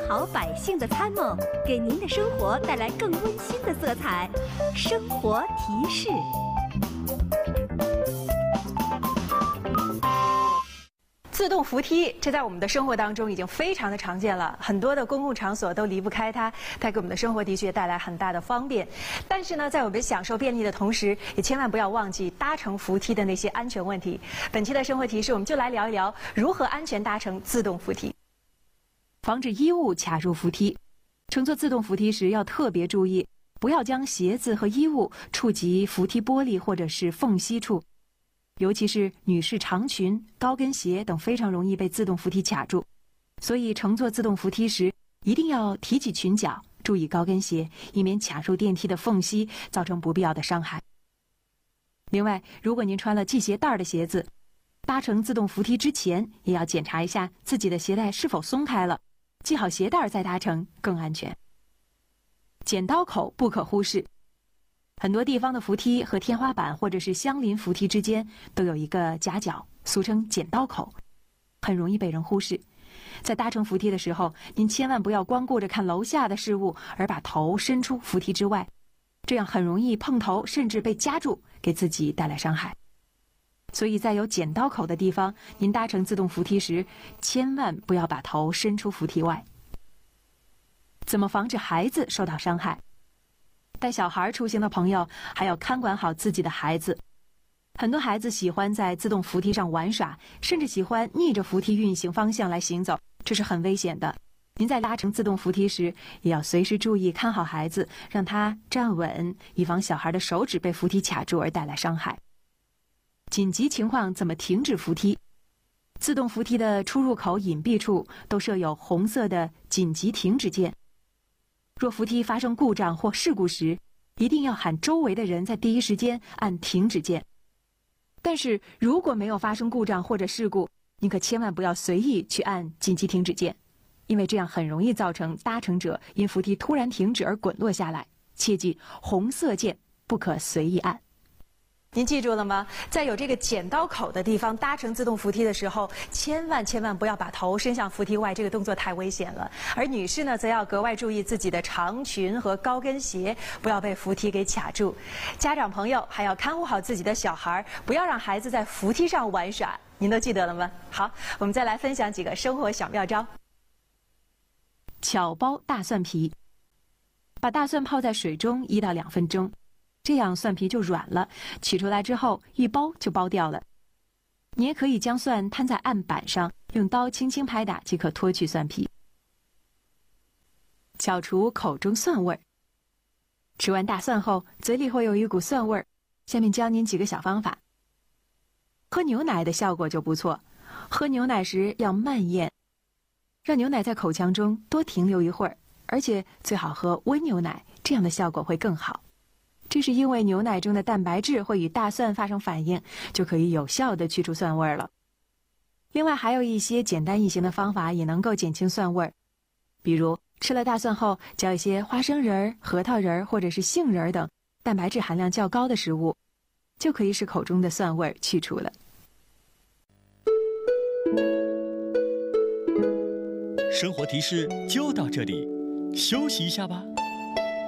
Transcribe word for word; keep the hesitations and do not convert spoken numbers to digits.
好百姓的参谋，给您的生活带来更温馨的色彩。生活提示。 自动扶梯，这在我们的生活当中已经非常的常见了，很多的公共场所都离不开它，它给我们的生活的确带来很大的方便。但是呢，在我们享受便利的同时，也千万不要忘记搭乘扶梯的那些安全问题。本期的生活提示，我们就来聊一聊如何安全搭乘自动扶梯，防止衣物卡入扶梯。乘坐自动扶梯时要特别注意，不要将鞋子和衣物触及扶梯玻璃或者是缝隙处。尤其是女士长裙、高跟鞋等非常容易被自动扶梯卡住，所以乘坐自动扶梯时一定要提起裙角，注意高跟鞋，以免卡入电梯的缝隙，造成不必要的伤害。另外，如果您穿了系鞋带的鞋子，搭乘自动扶梯之前也要检查一下自己的鞋带是否松开了，系好鞋带再搭乘更安全。剪刀口不可忽视。很多地方的扶梯和天花板或者是相邻扶梯之间都有一个夹角，俗称剪刀口，很容易被人忽视。在搭乘扶梯的时候，您千万不要光顾着看楼下的事物，而把头伸出扶梯之外，这样很容易碰头，甚至被夹住，给自己带来伤害。所以在有剪刀口的地方，您搭乘自动扶梯时，千万不要把头伸出扶梯外。怎么防止孩子受到伤害？带小孩出行的朋友还要看管好自己的孩子。很多孩子喜欢在自动扶梯上玩耍，甚至喜欢逆着扶梯运行方向来行走，这是很危险的。您在搭乘自动扶梯时，也要随时注意看好孩子，让他站稳，以防小孩的手指被扶梯卡住而带来伤害。紧急情况怎么停止扶梯？自动扶梯的出入口隐蔽处都设有红色的紧急停止键。若扶梯发生故障或事故时，一定要喊周围的人在第一时间按停止键。但是如果没有发生故障或者事故，您可千万不要随意去按紧急停止键，因为这样很容易造成搭乘者因扶梯突然停止而滚落下来。切记，红色键不可随意按。您记住了吗？在有这个剪刀口的地方搭乘自动扶梯的时候，千万千万不要把头伸向扶梯外，这个动作太危险了。而女士呢，则要格外注意自己的长裙和高跟鞋，不要被扶梯给卡住。家长朋友还要看护好自己的小孩，不要让孩子在扶梯上玩耍。您都记得了吗？好，我们再来分享几个生活小妙招。巧剥大蒜皮，把大蒜泡在水中一到两分钟。这样蒜皮就软了，取出来之后一剥就剥掉了。你也可以将蒜摊在案板上，用刀轻轻拍打即可脱去蒜皮。巧除口中蒜味儿。吃完大蒜后，嘴里会有一股蒜味儿。下面教您几个小方法。喝牛奶的效果就不错。喝牛奶时要慢咽，让牛奶在口腔中多停留一会儿，而且最好喝温牛奶，这样的效果会更好。这是因为牛奶中的蛋白质会与大蒜发生反应，就可以有效地去除蒜味了。另外还有一些简单易行的方法也能够减轻蒜味，比如吃了大蒜后嚼一些花生仁、核桃仁或者是杏仁等蛋白质含量较高的食物，就可以使口中的蒜味去除了。 生活提示就到这里，休息一下吧。